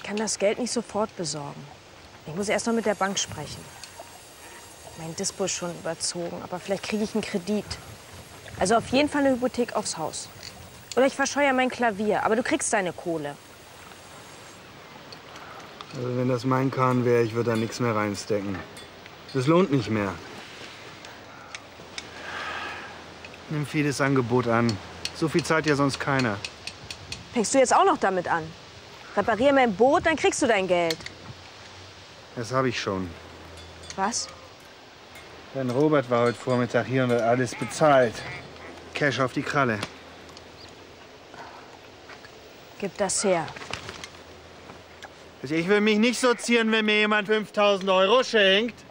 kann das Geld nicht sofort besorgen. Ich muss erst noch mit der Bank sprechen. Mein Dispo ist schon überzogen, aber vielleicht kriege ich einen Kredit. Also auf jeden Fall eine Hypothek aufs Haus. Oder ich verscheuere mein Klavier, aber du kriegst deine Kohle. Also wenn das mein Kahn wäre, ich würde da nichts mehr reinstecken. Das lohnt nicht mehr. Nimm vieles Angebot an. So viel zahlt ja sonst keiner. Fängst du jetzt auch noch damit an? Reparier mein Boot, dann kriegst du dein Geld. Das habe ich schon. Was? Denn Robert war heute Vormittag hier und hat alles bezahlt. Cash auf die Kralle. Gib das her. Ich will mich nicht sozieren, wenn mir jemand 5.000 € schenkt.